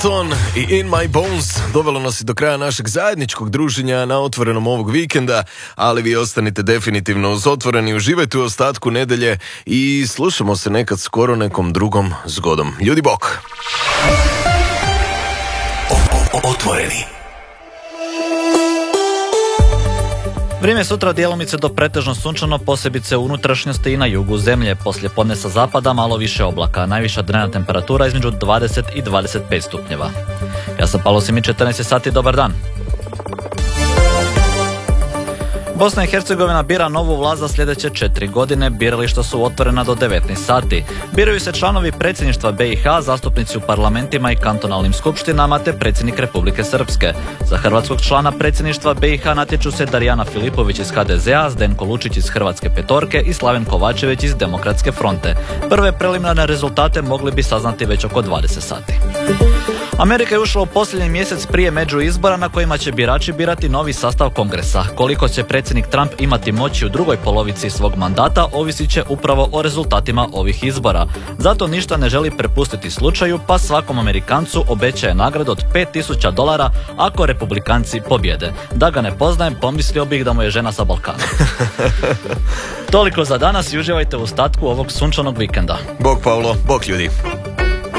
Ton i In My Bones dovelo nas i do kraja našeg zajedničkog druženja na Otvorenom ovog vikenda, ali vi ostanite definitivno uz Otvoreni, uživajte u ostatku nedelje i slušamo se nekad skoro nekom drugom zgodom. Ljudi, bok! Otvoreni. Vrijeme sutra djelomice do pretežno sunčano, posebice u unutrašnjosti i na jugu zemlje. Poslije podne sa zapada malo više oblaka, najviša dnevna temperatura između 20 i 25 stupnjeva. Ja sam Pavlo Simić, 14 sati, dobar dan. Bosna i Hercegovina bira novu vlast za sljedeće 4 godine, birališta su otvorena do 19 sati. Biraju se članovi predsjedništva BiH, zastupnici u parlamentima i kantonalnim skupštinama te predsjednik Republike Srpske. Za hrvatskog člana predsjedništva BiH natječu se Darijana Filipović iz HDZ-a, Zdenko Lučić iz Hrvatske petorke i Slaven Kovačević iz Demokratske fronte. Prve preliminarne rezultate mogli bi saznati već oko 20 sati. Amerika je ušla u posljednji mjesec prije međuizbora na kojima će birači birati novi sastav kongresa. Koliko će predsjednik Trump imati moći u drugoj polovici svog mandata ovisit će upravo o rezultatima ovih izbora. Zato ništa ne želi prepustiti slučaju, pa svakom Amerikancu obećaje nagradu od $5.000 ako republikanci pobjede. Da ga ne poznajem, pomislio bih da mu je žena sa Balkana. Toliko za danas i uživajte u ostatku ovog sunčanog vikenda. Bog Pavlo, bog ljudi.